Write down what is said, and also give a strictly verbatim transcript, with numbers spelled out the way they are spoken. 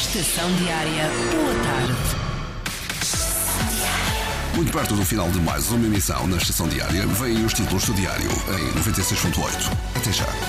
Estação Diária, boa tarde. Muito perto do final de mais uma emissão na Estação Diária, vêm os títulos do diário em noventa e seis ponto oito. Até já.